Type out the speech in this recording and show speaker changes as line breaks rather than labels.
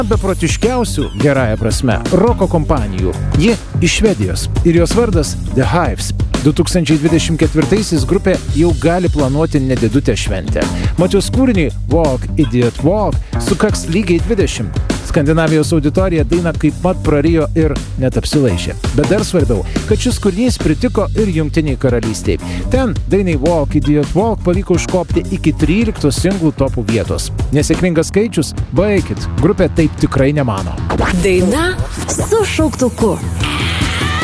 beprotiškiausių, gerąja prasme, roko kompanijų. Ji iš Švedijos ir jos vardas The Hives. 2024-aisiais grupė jau gali planuoti nedidutę šventę. Mat jos kūrinį Walk, Idiot Walk sukaks lygiai 20. Skandinavijos auditorija dainą kaip mat prarijo ir net apsilaižė. Bet dar svarbiau, kad šis kūrinys pritiko ir Jungtiniai karalystiai. Ten dainai Walk, Idiot Walk pavyko užkopti iki 13 singlų topų vietos. Nesėkmingas skaičius? Baikit, grupė taip tikrai nemano.
Daina su šauktuku.